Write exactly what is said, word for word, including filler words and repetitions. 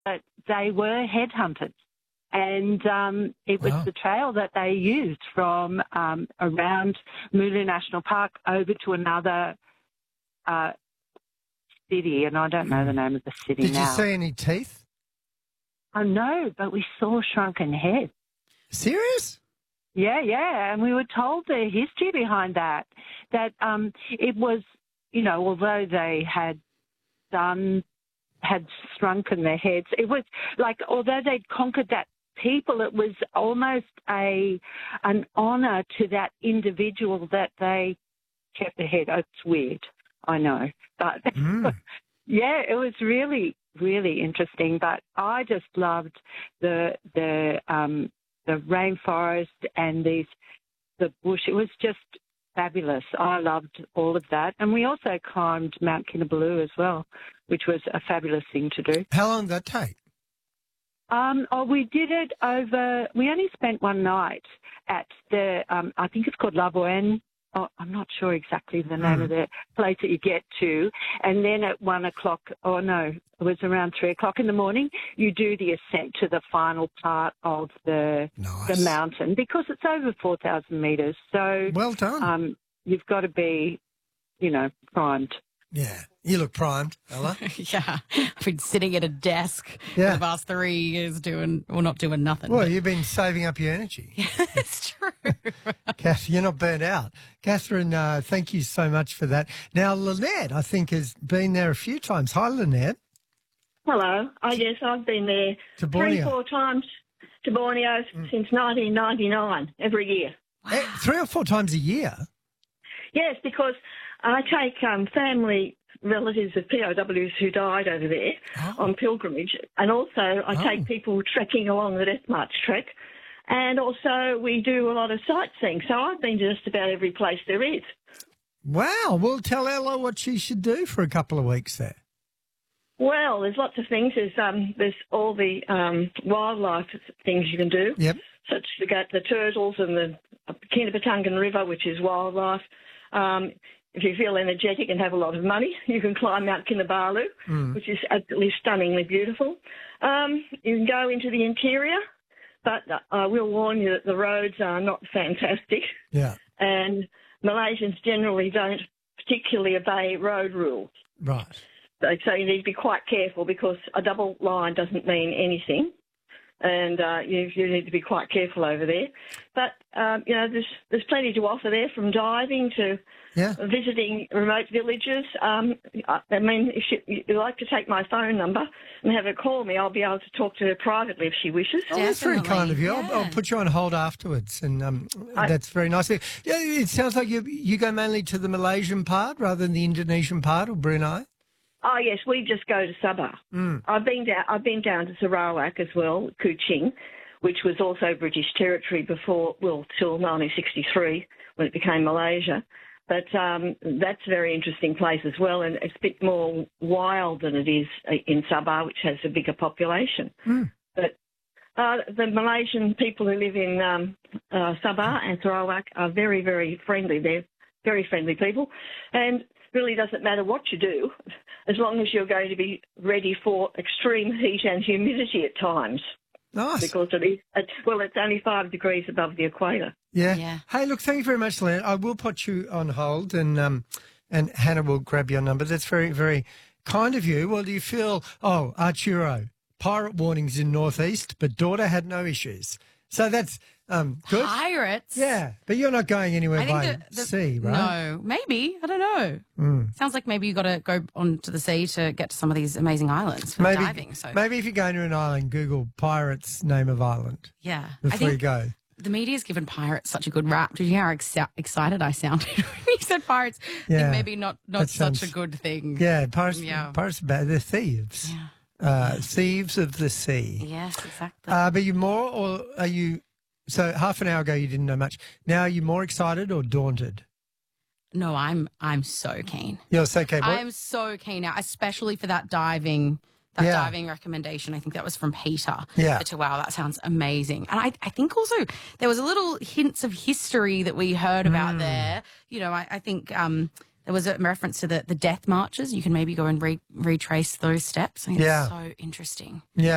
that they were headhunters. And um, it was Wow. the trail that they used from um, around Mooloo National Park over to another uh, city, and I don't know the name of the city Did now. you see any teeth? Oh, no, but we saw shrunken heads. Serious? Yeah, yeah, and we were told the history behind that, that um, it was, you know, although they had done, had shrunken their heads, it was like, although they'd conquered that people, it was almost a an honour to that individual that they kept their head. Oh, it's weird, I know, but Mm. yeah, it was really, really interesting. But I just loved the the um, the rainforest and these the bush. It was just fabulous. I loved all of that, and we also climbed Mount Kinabalu as well, which was a fabulous thing to do. How long did that take? Um, oh, we did it over, we only spent one night at the, um, I think it's called La Bohème. Oh, I'm not sure exactly the name Mm. of the place that you get to. And then at one o'clock, oh no, it was around three o'clock in the morning, you do the ascent to the final part of the, Nice. the mountain because it's over four thousand metres. So Well done. um, you've got to be, you know, primed. Yeah. You look primed, Ella. Yeah, I've been sitting at a desk Yeah. for the past three years doing, well, not doing nothing. Well, but- you've been saving up your energy. it's true. Kath, you're not burnt out. Catherine, uh, thank you so much for that. Now, Lynette, I think, has been there a few times. Hi, Lynette. Hello. Oh, yes, I've been there To three, Borneo. four times to Borneo since nineteen ninety-nine, every year. Eh, Three or four times a year? Yes, because I take um, family relatives of P O Ws who died over there Oh. on pilgrimage, and also I Oh. take people trekking along the Death March trek, and also we do a lot of sightseeing. So I've been to just about every place there is. Wow. Well, tell Ella what she should do for a couple of weeks there. Well, there's lots of things. There's um, there's all the um, wildlife things you can do. Yep. Such as the, the turtles and the Kinabatungan River, which is wildlife. Um, if you feel energetic and have a lot of money, you can climb Mount Kinabalu, Mm. which is absolutely stunningly beautiful. Um, you can go into the interior, but I will warn you that the roads are not fantastic, Yeah. and Malaysians generally don't particularly obey road rules. Right. So so you need to be quite careful because a double line doesn't mean anything. And uh, you, you need to be quite careful over there. But, um, you know, there's there's plenty to offer there, from diving to Yeah. visiting remote villages. Um, I I mean, if you, you'd like to take my phone number and have her call me, I'll be able to talk to her privately if she wishes. Oh, that's very Definitely, kind of you. I'll, yeah. I'll put you on hold afterwards, and um, I- that's very nice. Yeah, it sounds like you you go mainly to the Malaysian part rather than the Indonesian part or Brunei. Oh yes, we just go to Sabah. Mm. I've been down. I've been down to Sarawak as well, Kuching, which was also British territory before, well, till nineteen sixty-three when it became Malaysia. But um, that's a very interesting place as well, and it's a bit more wild than it is in Sabah, which has a bigger population. Mm. But uh, the Malaysian people who live in um, uh, Sabah and Sarawak are very, very friendly. They're very friendly people, and really doesn't matter what you do, as long as you're going to be ready for extreme heat and humidity at times, Nice. because it is, it's, well, it's only five degrees above the equator. Yeah. Yeah. Hey, look, thank you very much, Lynette. I will put you on hold, and um, and Hannah will grab your number. That's very, very kind of you. Well, do you feel, oh, Arturo, pirate warnings in Northeast, but daughter had no issues. So that's um, good. Pirates. Yeah, but you're not going anywhere I think by the, the, sea, right? No, maybe. I don't know. Mm. Sounds like maybe you got to go onto the sea to get to some of these amazing islands for Maybe, diving. So maybe if you're going to an island, Google pirates name of island yeah, I before you think go. the media's given pirates such a good rap. Did you hear how ex- excited I sounded when you said pirates? I Yeah, think maybe not not that such sounds- a good thing. Yeah, pirates. Yeah. Pirates are bad. They're thieves. Yeah. Uh, thieves of the sea. Yes, exactly. Uh, but you more, or are you? So half an hour ago you didn't know much. Now are you more excited or daunted? no, I'm I'm so keen. You're so okay. What? I'm so keen now, especially for that diving. That Yeah. diving recommendation, I think that was from Peter. Yeah. To wow, that sounds amazing. And I, I think also there was a little hints of history that we heard Mm. about there. You know, I, I think um, there was a reference to the, the death marches. You can maybe go and re- retrace those steps. I think Yeah. it's so interesting. Yeah.